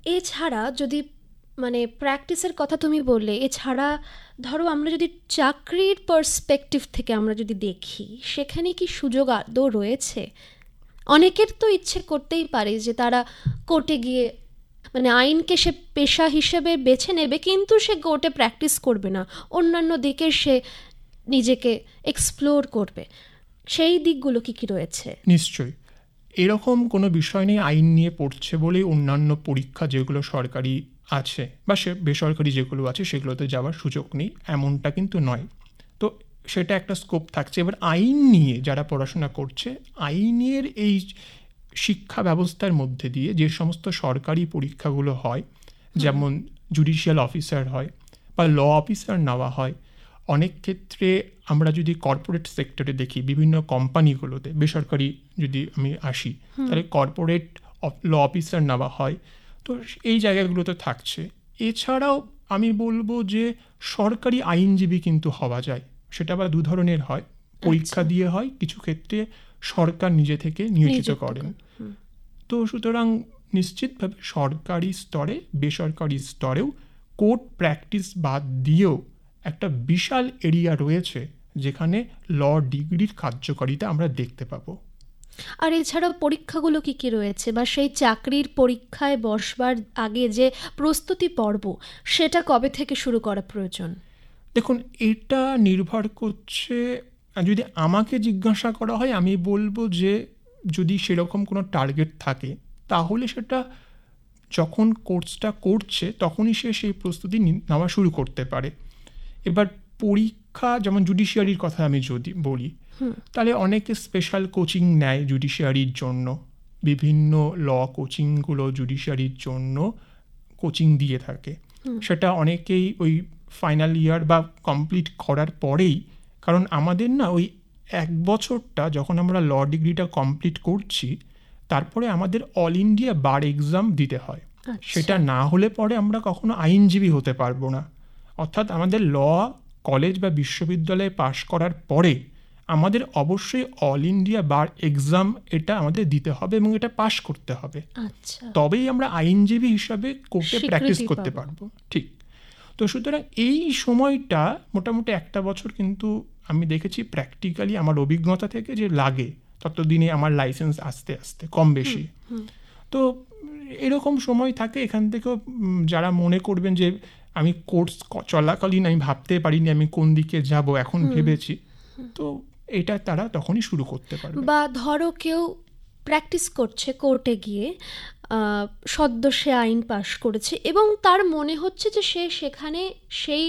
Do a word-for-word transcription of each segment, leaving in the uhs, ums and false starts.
এছাড়া যদি মানে প্র্যাকটিসের কথা তুমি বললে, এছাড়া ধরো আমরা যদি চাকরির পার্সপেক্টিভ থেকে আমরা যদি দেখি, সেখানে কি সুযোগ আদৌ রয়েছে? অনেকের তো ইচ্ছে করতেই পারে যে তারা কোর্টে গিয়ে মানে আইনকে সে পেশা হিসেবে বেছে নেবে, কিন্তু সে কোর্টে প্র্যাকটিস করবে না, অন্যান্য দিকে সে নিজেকে এক্সপ্লোর করবে। সেই দিকগুলো কি কি রয়েছে? নিশ্চয়ই এরকম কোনো বিষয় নেই আইন নিয়ে পড়ছে বলেই অন্যান্য পরীক্ষা যেগুলো সরকারি আছে বা সে বেসরকারি যেগুলো আছে সেগুলোতে যাওয়ার সুযোগ নেই, এমনটা কিন্তু নয়। তো সেটা একটা স্কোপ থাকছে। এবার আইন নিয়ে যারা পড়াশোনা করছে, আইনের এই শিক্ষা ব্যবস্থার মধ্যে দিয়ে যে সমস্ত সরকারি পরীক্ষাগুলো হয়, যেমন জুডিশিয়াল অফিসার হয় বা ল অফিসার নেওয়া হয়, অনেক ক্ষেত্রে আমরা যদি কর্পোরেট সেক্টরে দেখি, বিভিন্ন কোম্পানিগুলোতে, বেসরকারি যদি আমি আসি তাহলে কর্পোরেট ল অফিসার নেওয়া হয়, তো এই জায়গাগুলোতে থাকছে। এছাড়াও আমি বলবো যে সরকারি আইনজীবী কিন্তু হওয়া যায়, সেটা আবার দু ধরনের হয়, পরীক্ষা দিয়ে হয়, কিছু ক্ষেত্রে সরকার নিজে থেকে নিয়োজিত করেন। তো সুতরাং নিশ্চিতভাবে সরকারি স্তরে বেসরকারি স্তরেও কোর্ট প্র্যাকটিস বাদ দিয়েও একটা বিশাল এরিয়া রয়েছে যেখানে ল ডিগ্রির কার্যকারিতা আমরা দেখতে পাবো। আর এছাড়াও পরীক্ষাগুলো কি কি রয়েছে, বা সেই চাকরির পরীক্ষায় বসবার আগে যে প্রস্তুতি পর্ব, সেটা কবে থেকে শুরু করা প্রয়োজন? দেখুন, এটা নির্ভর করছে, যদি আমাকে জিজ্ঞাসা করা হয় আমি বলবো যে যদি সেরকম কোনো টার্গেট থাকে তাহলে সেটা যখন কোর্সটা করছে তখনই সে সেই প্রস্তুতি নেওয়া শুরু করতে পারে। এবার পরীক্ষা, যেমন জুডিশিয়ারির কথা আমি যদি বলি, তাহলে অনেকে স্পেশাল কোচিং নেয় জুডিশিয়ারির জন্য, বিভিন্ন ল কোচিংগুলো জুডিশিয়ারির জন্য কোচিং দিয়ে থাকে। সেটা অনেকেই ওই ফাইনাল ইয়ার বা কমপ্লিট করার পরেই, কারণ আমাদের না ওই এক বছরটা যখন আমরা ল ডিগ্রিটা কমপ্লিট করছি তারপরে আমাদের অল ইন্ডিয়া বার এক্সাম দিতে হয়। সেটা না হলে পরে আমরা কখনো আইনজীবী হতে পারবো না। অর্থাৎ আমাদের ল কলেজ বা বিশ্ববিদ্যালয়ে পাশ করার পরে আমাদের অবশ্যই অল ইন্ডিয়া বার এক্সাম এটা আমাদের দিতে হবে এবং এটা পাশ করতে হবে, তবেই আমরা আইনজীবী হিসাবে কোর্টে প্র্যাকটিস করতে পারবো। ঠিক। তো সুতরাং এই সময়টা মোটামুটি একটা বছর কিন্তু আমি দেখেছি প্র্যাকটিক্যালি আমার অভিজ্ঞতা থেকে যে লাগে, ততদিনে আমার লাইসেন্স আস্তে আস্তে কম বেশি। তো এরকম সময় থাকে। এখান থেকেও যারা মনে করবেন যে আমি কোর্স চলাকালীন আমি ভাবতে পারিনি আমি কোন দিকে যাব, এখন ভেবেছি, তো এটা তারা তখনই শুরু করতে পারবে। বা ধরো কেউ প্র্যাকটিস করছে কোর্টে গিয়ে, সদ্য সে আইন পাশ করেছে এবং তার মনে হচ্ছে যে সে সেখানে সেই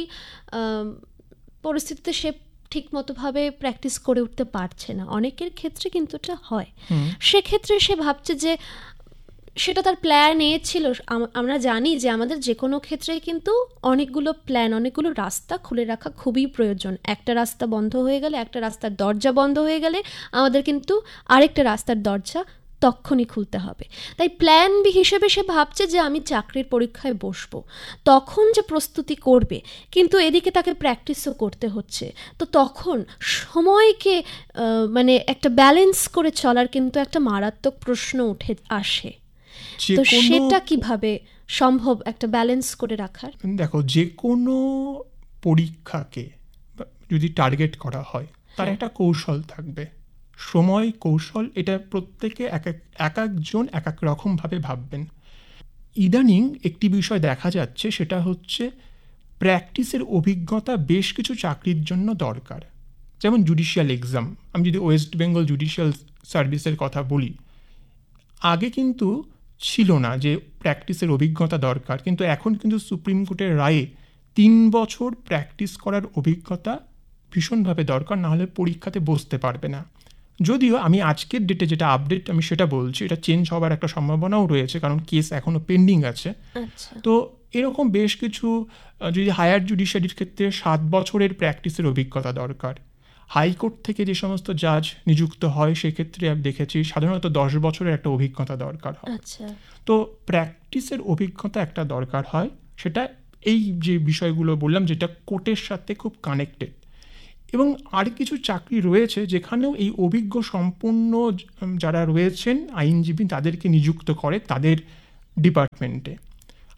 পরিস্থিতিতে সে ঠিকমতোভাবে প্র্যাকটিস করে উঠতে পারছে না, অনেকের ক্ষেত্রে কিন্তু এটা হয়। সেক্ষেত্রে সে ভাবছে যে সেটা তার প্ল্যান এ ছিল। আমরা জানি যে আমাদের যে কোনো ক্ষেত্রে কিন্তু অনেকগুলো প্ল্যান, অনেকগুলো রাস্তা খুলে রাখা খুবই প্রয়োজন। একটা রাস্তা বন্ধ হয়ে গেলে, একটা রাস্তার দরজা বন্ধ হয়ে গেলে আমাদের কিন্তু আরেকটা রাস্তার দরজা তখনই খুলতে হবে। তাই প্ল্যান বি হিসেবে সে ভাবছে যে আমি চাকরির পরীক্ষায় বসবো, তখন যে প্রস্তুতি করবে, কিন্তু এদিকে তাকে প্র্যাকটিসও করতে হচ্ছে। তো তখন সময়কে মানে একটা ব্যালেন্স করে চলার কিন্তু একটা মারাত্মক প্রশ্ন উঠে আসে। তো সেটা কিভাবে সম্ভব একটা ব্যালেন্স করে রাখার? দেখো, যে কোনো পরীক্ষাকে যদি টার্গেট করা হয় তার একটা কৌশল থাকবে, সময় কৌশল, এটা প্রত্যেকে এক এক এক একজন এক এক রকমভাবে ভাববেন। ইদানিং একটি বিষয় দেখা যাচ্ছে, সেটা হচ্ছে প্র্যাকটিসের অভিজ্ঞতা বেশ কিছু চাকরির জন্য দরকার। যেমন জুডিশিয়াল এক্সাম, আমি যদি ওয়েস্ট বেঙ্গল জুডিশিয়াল সার্ভিসের কথা বলি, আগে কিন্তু ছিল না যে প্র্যাকটিসের অভিজ্ঞতা দরকার, কিন্তু এখন কিন্তু সুপ্রিম কোর্টের রায়ে তিন বছর প্র্যাকটিস করার অভিজ্ঞতা ভীষণভাবে দরকার, নাহলে পরীক্ষাতে বসতে পারবে না। যদিও আমি আজকের ডেটে যেটা আপডেট আমি সেটা বলছি, এটা চেঞ্জ হওয়ার একটা সম্ভাবনাও রয়েছে, কারণ কেস এখনও পেন্ডিং আছে। তো এরকম বেশ কিছু, যদি হায়ার জুডিশিয়ারির ক্ষেত্রে সাত বছরের প্র্যাকটিসের অভিজ্ঞতা দরকার। হাইকোর্ট থেকে যে সমস্ত জাজ নিযুক্ত হয় সেক্ষেত্রে আমি দেখেছি সাধারণত দশ বছরের একটা অভিজ্ঞতা দরকার হয়। তো প্র্যাকটিসের অভিজ্ঞতা একটা দরকার হয়, সেটা এই যে বিষয়গুলো বললাম যেটা কোর্টের সাথে খুব কানেক্টেড। এবং আর কিছু চাকরি রয়েছে যেখানেও এই অভিজ্ঞ সম্পন্ন যারা রয়েছেন আইনজীবী তাদেরকে নিযুক্ত করে তাদের ডিপার্টমেন্টে।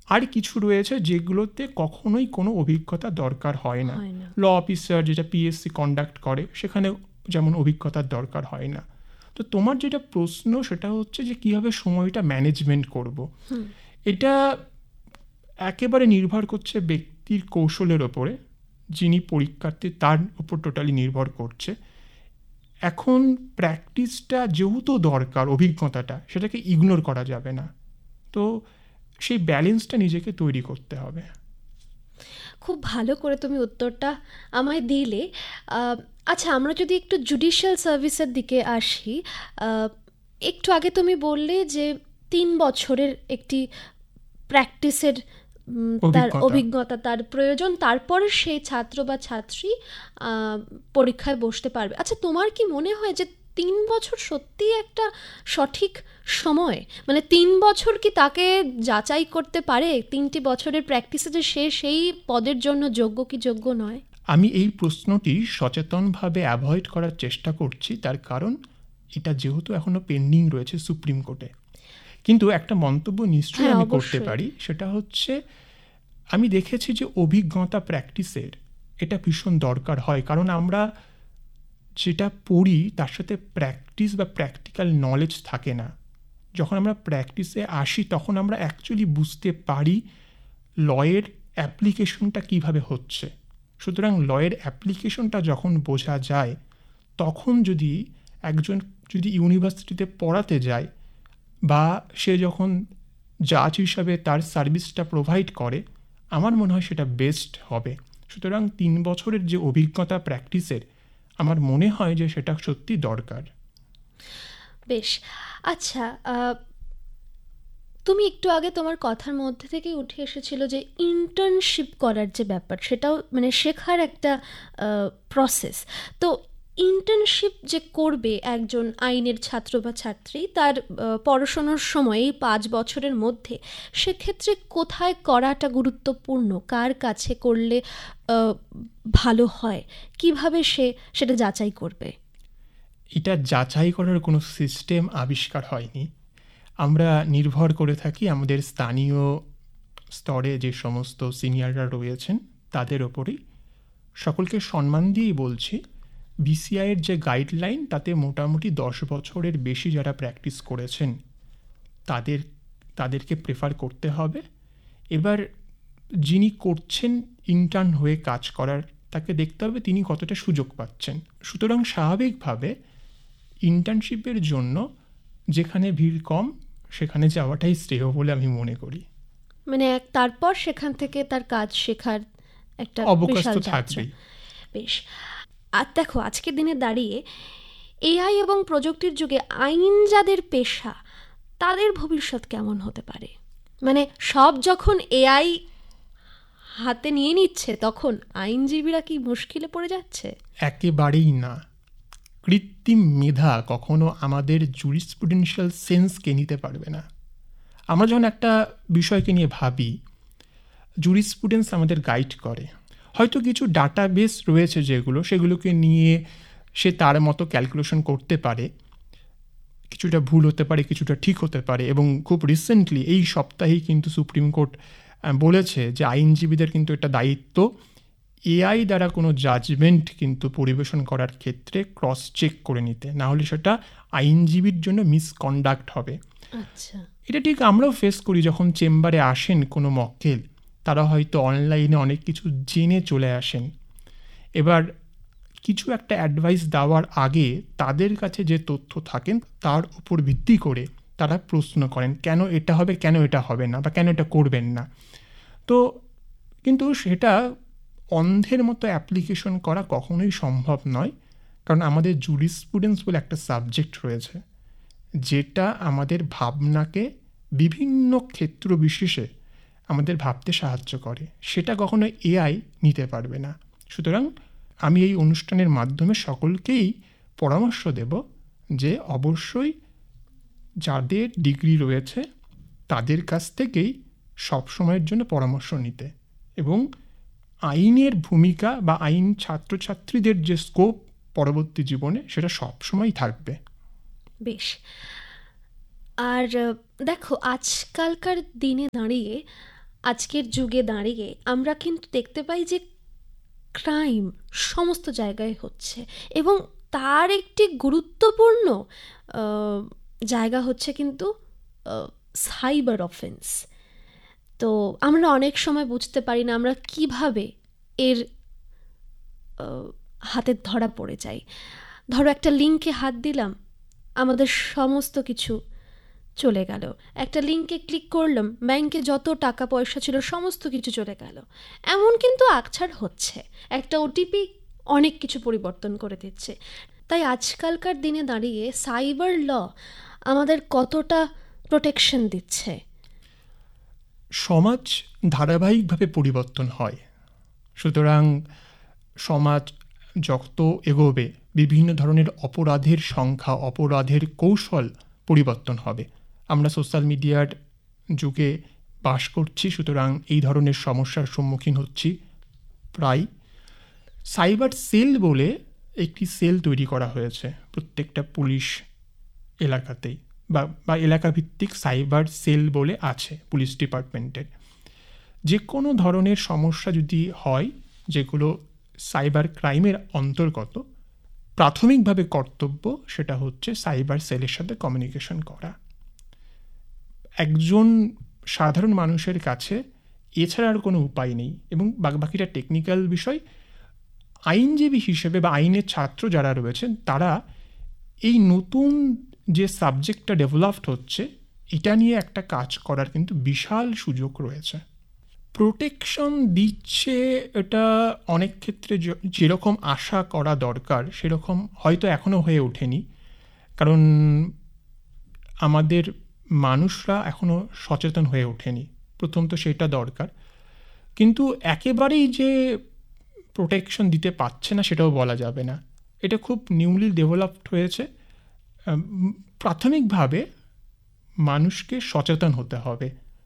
আর কিছু রয়েছে যেগুলোতে কখনোই কোনো অভিজ্ঞতা দরকার হয় না। ল অফিসার যেটা পিএসসি কন্ডাক্ট করে সেখানে যেমন অভিজ্ঞতার দরকার হয় না। তো তোমার যেটা প্রশ্ন সেটা হচ্ছে যে কীভাবে সময়টা ম্যানেজমেন্ট করব। এটা একেবারে নির্ভর করছে ব্যক্তির কৌশলের ওপরে, যিনি পরীক্ষার্থী তার উপর টোটালি নির্ভর করছে। এখন প্র্যাকটিসটা যেহেতু দরকার, অভিজ্ঞতাটা সেটাকে ইগনোর করা যাবে না। তো সেই ব্যালেন্সটা নিজেকে তৈরি করতে হবে। খুব ভালো করে তুমি উত্তরটা আমায় দিলে। আচ্ছা, আমরা যদি একটু জুডিশিয়াল সার্ভিসের দিকে আসি, একটু আগে তুমি বললে যে তিন বছরের একটি প্র্যাকটিসের তার অভিজ্ঞতা তার প্রয়োজন, তারপর সেই ছাত্র বা ছাত্রী পরীক্ষায় বসতে পারবে। আচ্ছা, তোমার কি মনে হয় যে তিন বছর সত্যিই একটা সঠিক সময়? মানে তিন বছর কি তাকে যাচাই করতে পারে তিনটি বছরের প্র্যাকটিসে যে সে সেই পদের জন্য যোগ্য কি যোগ্য নয়? আমি এই প্রশ্নটি সচেতনভাবে অ্যাভয়েড করার চেষ্টা করছি, তার কারণ এটা যেহেতু এখনো পেন্ডিং রয়েছে সুপ্রিম কোর্টে। কিন্তু একটা মন্তব্য নিশ্চয়ই আমি করতে পারি, সেটা হচ্ছে আমি দেখেছি যে অভিজ্ঞতা প্র্যাকটিসের এটা ভীষণ দরকার হয়, কারণ আমরা যেটা পড়ি তার সাথে প্র্যাকটিস বা প্র্যাকটিক্যাল নলেজ থাকে না। যখন আমরা প্র্যাকটিসে আসি তখন আমরা অ্যাকচুয়ালি বুঝতে পারি লয়ের অ্যাপ্লিকেশনটা কিভাবে হচ্ছে। সুতরাং লয়ের অ্যাপ্লিকেশনটা যখন বোঝা যায়, তখন যদি একজন যদি ইউনিভার্সিটিতে পড়াতে যায় বা সে যখন জাজ হিসাবে তার সার্ভিসটা প্রোভাইড করে, আমার মনে হয় সেটা বেস্ট হবে। সুতরাং তিন বছরের যে অভিজ্ঞতা প্র্যাকটিসের, আমার মনে হয় যে সেটা সত্যি দরকার। বেশ। আচ্ছা, তুমি একটু আগে তোমার কথার মধ্যে থেকে উঠে এসেছিল যে ইন্টার্নশিপ করার যে ব্যাপার, সেটাও মানে শেখার একটা প্রসেস। তো ইন্টার্নশিপ যে করবে একজন আইনের ছাত্র বা ছাত্রী তার পড়াশোনার সময় এই পাঁচ বছরের মধ্যে, সেক্ষেত্রে কোথায় করাটা গুরুত্বপূর্ণ, কার কাছে করলে ভালো হয়, কিভাবে সে সেটা যাচাই করবে? এটা যাচাই করার কোনো সিস্টেম আবিষ্কার হয়নি। আমরা নির্ভর করে থাকি আমাদের স্থানীয় স্তরে যে সমস্ত সিনিয়ররা রয়েছেন তাদের ওপরেই। সকলকে সম্মান দিয়েই বলছি, বিসিআইয়ের যে গাইডলাইন তাতে মোটামুটি দশ বছরের বেশি যারা প্র্যাকটিস করেছেন তাদের তাদেরকে প্রেফার করতে হবে। এবার যিনি করছেন ইন্টার্ন হয়ে কাজ করার, তাকে দেখতে হবে তিনি কতটা সুযোগ পাচ্ছেন। সুতরাং স্বাভাবিকভাবে ইন্টার্নশিপের জন্য যেখানে ভিড় কম সেখানে যাওয়াটাই শ্রেয় বলে আমি মনে করি। মানে তারপর সেখান থেকে তার কাজ শেখার একটা অবকাশ তো থাকবেই। বেশ। আর দেখো, আজকের দিনে দাঁড়িয়ে এআই এবং প্রযুক্তির যুগে আইন যাদের পেশা, তাদের ভবিষ্যৎ কেমন হতে পারে? মানে সব যখন এআই হাতে নিয়ে নিচ্ছে, তখন আইনজীবীরা কি মুশকিলে পড়ে যাচ্ছে? একেবারেই না। কৃত্রিম মেধা কখনো আমাদের জুরিসপ্রুডেন্সিয়াল সেন্সকে নিতে পারবে না। আমরা যখন একটা বিষয়কে নিয়ে ভাবি, জুরিসপ্রুডেন্স আমাদের গাইড করে। হয়তো কিছু ডাটাবেস রয়েছে যেগুলো, সেগুলোকে নিয়ে সে তার মতো ক্যালকুলেশন করতে পারে, কিছুটা ভুল হতে পারে, কিছুটা ঠিক হতে পারে। এবং খুব রিসেন্টলি এই সপ্তাহেই কিন্তু সুপ্রিম কোর্ট বলেছে যে আইনজীবীদের কিন্তু এটা দায়িত্ব এআই দ্বারা কোনো জাজমেন্ট কিন্তু পরিবেশন করার ক্ষেত্রে ক্রস চেক করে নিতে, না হলে সেটা আইনজীবীর জন্য মিসকন্ডাক্ট হবে। আচ্ছা, এটা ঠিক আমরাও ফেস করি যখন চেম্বারে আসেন কোনো মক্কেল, তারা হয়তো অনলাইনে অনেক কিছু জেনে চলে আসেন। এবার কিছু একটা অ্যাডভাইস দেওয়ার আগে তাদের কাছে যে তথ্য থাকেন তার উপর ভিত্তি করে তারা প্রশ্ন করেন, কেন এটা হবে, কেন এটা হবে না, বা কেন এটা করবেন না। তো কিন্তু সেটা অন্ধের মতো অ্যাপ্লিকেশন করা কখনোই সম্ভব নয়, কারণ আমাদের জুরিসপ্রুডেন্স বলে একটা সাবজেক্ট রয়েছে যেটা আমাদের ভাবনাকে বিভিন্ন ক্ষেত্র বিশেষে আমাদের ভাবতে সাহায্য করে। সেটা কখনো এআই নিতে পারবে না। সুতরাং আমি এই অনুষ্ঠানের মাধ্যমে সকলকেই পরামর্শ দেব যে অবশ্যই যাদের ডিগ্রি রয়েছে তাদের কাছ থেকেই সবসময়ের জন্য পরামর্শ নিতে, এবং আইনের ভূমিকা বা আইন ছাত্রছাত্রীদের যে স্কোপ পরবর্তী জীবনে সেটা সবসময় থাকবে। বেশ। আর দেখো, আজকালকার দিনে দাঁড়িয়ে আজকের যুগে দাঁড়িয়ে আমরা কিন্তু দেখতে পাই যে ক্রাইম সমস্ত জায়গায় হচ্ছে, এবং তার একটি গুরুত্বপূর্ণ জায়গা হচ্ছে কিন্তু সাইবার অফেন্স। তো আমরা অনেক সময় বুঝতে পারি না আমরা কিভাবে এর হাতে ধরা পড়ে যাই। ধরো একটা লিঙ্কে হাত দিলাম, আমাদের সমস্ত কিছু চলে গেল। একটা লিঙ্কে ক্লিক করলাম, ব্যাংকে যত টাকা পয়সা ছিল সমস্ত কিছু চলে গেল। এমন কিন্তু আকছাড় হচ্ছে, একটা ওটিপি অনেক কিছু পরিবর্তন করে দিচ্ছে। তাই আজকালকার দিনে দাঁড়িয়ে সাইবার ল আমাদের কতটা প্রোটেকশন দিচ্ছে? সমাজ ধারাবাহিকভাবে পরিবর্তন হয়, সুতরাং সমাজ যত এগোবে বিভিন্ন ধরনের অপরাধের সংখ্যা, অপরাধের কৌশল পরিবর্তন হবে। আমরা সোশ্যাল মিডিয়ার যুগে বাস করছি, সুতরাং এই ধরনের সমস্যার সম্মুখীন হচ্ছি প্রায়। সাইবার সেল বলে একটি সেল তৈরি করা হয়েছে প্রত্যেকটা পুলিশ এলাকাতেই, বা বা এলাকাভিত্তিক সাইবার সেল বলে আছে পুলিশ ডিপার্টমেন্টের। যে কোনো ধরনের সমস্যা যদি হয় যেগুলো সাইবার ক্রাইমের অন্তর্গত, প্রাথমিকভাবে কর্তব্য সেটা হচ্ছে সাইবার সেলের সাথে কমিউনিকেশন করা। একজন সাধারণ মানুষের কাছে এছাড়া আর কোনো উপায় নেই, এবং বাকিটা টেকনিক্যাল বিষয়। আইনজীবী হিসেবে বা আইনের ছাত্র যারা রয়েছেন তারা এই নতুন যে সাবজেক্টটা ডেভেলপড হচ্ছে এটা নিয়ে একটা কাজ করার কিন্তু বিশাল সুযোগ রয়েছে। প্রোটেকশন দিচ্ছে এটা অনেক ক্ষেত্রে যেরকম আশা করা দরকার সেরকম হয়তো এখনও হয়ে ওঠেনি, কারণ আমাদের মানুষরা এখনও সচেতন হয়ে ওঠেনি। প্রথম তো সেটা দরকার, কিন্তু একেবারেই যে প্রোটেকশন দিতে পারছে না সেটাও বলা যাবে না। এটা খুব নিউলি ডেভেলপড হয়েছে। প্রাথমিকভাবে মানুষকে সচেতন হতে হবে।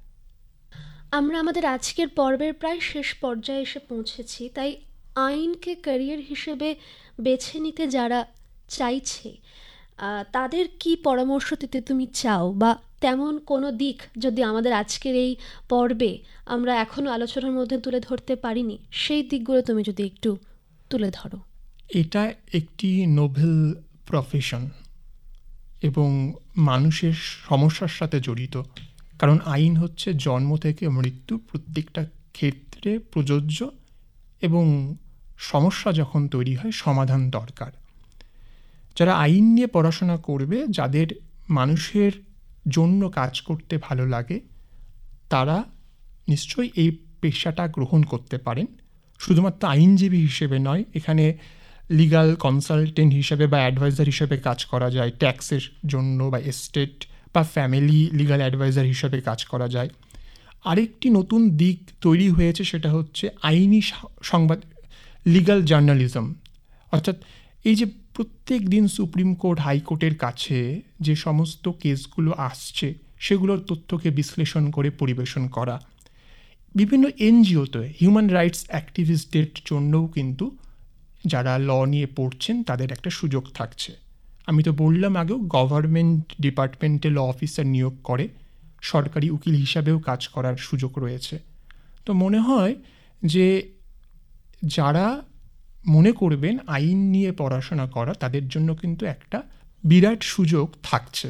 আমরা আমাদের আজকের পর্বের প্রায় শেষ পর্যায়ে এসে পৌঁছেছি, তাই আইনকে ক্যারিয়ার হিসেবে বেছে নিতে যারা চাইছে তাদের কি পরামর্শ দিতে তুমি চাও, বা তেমন কোনো দিক যদি আমাদের আজকের এই পর্বে আমরা এখনও আলোচনার মধ্যে তুলে ধরতে পারিনি সেই দিকগুলো তুমি যদি একটু তুলে ধরো। এটা একটি নোবেল প্রফেশন এবং মানুষের সমস্যার সাথে জড়িত, কারণ আইন হচ্ছে জন্ম থেকে মৃত্যু প্রত্যেকটা ক্ষেত্রে প্রযোজ্য, এবং সমস্যা যখন তৈরি হয় সমাধান দরকার। যারা আইন নিয়ে পড়াশোনা করবে, যাদের মানুষের জন্য কাজ করতে ভালো লাগে, তারা নিশ্চয়ই এই পেশাটা গ্রহণ করতে পারেন। শুধুমাত্র আইনজীবী হিসেবে নয়, এখানে লিগাল কনসালটেন্ট হিসেবে বা অ্যাডভাইজার হিসেবে কাজ করা যায়, ট্যাক্সের জন্য বা এস্টেট বা ফ্যামিলি লিগাল অ্যাডভাইজার হিসেবে কাজ করা যায়। আরেকটি নতুন দিক তৈরি হয়েছে, সেটা হচ্ছে আইনি সংবাদ, লিগাল জার্নালিজম। অর্থাৎ এই যে প্রত্যেক দিন সুপ্রিম কোর্ট হাইকোর্টের কাছে যে সমস্ত কেসগুলো আসছে সেগুলোর তথ্যকে বিশ্লেষণ করে পরিবেশন করা। বিভিন্ন এনজিওতে হিউম্যান রাইটস অ্যাক্টিভিস্টদের জন্যও কিন্তু যারা ল নিয়ে পড়ছেন তাদের একটা সুযোগ থাকছে। আমি তো বললাম আগেও, গভর্নমেন্ট ডিপার্টমেন্টে ল অফিসার নিয়োগ করে, সরকারি উকিল হিসাবেও কাজ করার সুযোগ রয়েছে। তো মনে হয় যে যারা মনে করবেন আইন নিয়ে পড়াশোনা করা, তাদের জন্য কিন্তু একটা বিরাট সুযোগ থাকছে।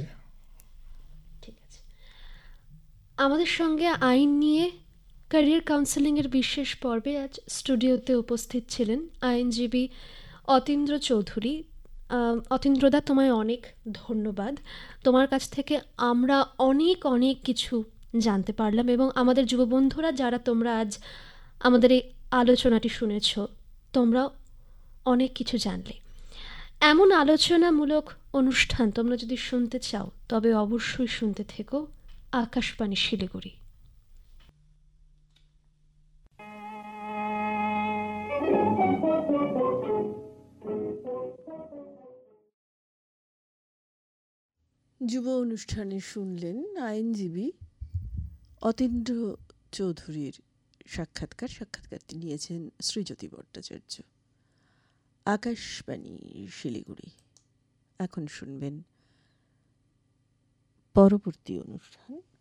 ঠিক আছে, আমাদের সঙ্গে আইন নিয়ে ক্যারিয়ার কাউন্সেলিংয়ের বিশেষ পর্বে আজ স্টুডিওতে উপস্থিত ছিলেন আইনজীবী অতীন্দ্র চৌধুরী। অতীন্দ্রদা, তোমায় অনেক ধন্যবাদ। তোমার কাছ থেকে আমরা অনেক অনেক কিছু জানতে পারলাম, এবং আমাদের যুববন্ধুরা যারা তোমরা আজ আমাদের এই আলোচনাটি শুনেছ, তোমরা অনেক কিছু জানলে। এমন আলোচনামূলক অনুষ্ঠান তোমরা যদি শুনতে চাও তবে অবশ্যই শুনতে থেকো আকাশবাণী শিলিগুড়ি। যুব অনুষ্ঠানে শুনলেন আইনজীবী অতীন্দ্র চৌধুরীর সাক্ষাৎকার। সাক্ষাৎকারটি নিয়েছেন শ্রীজ্যোতি ভট্টাচার্য। আকাশবাণী শিলিগুড়ি। এখন শুনবেন পরবর্তী অনুষ্ঠান।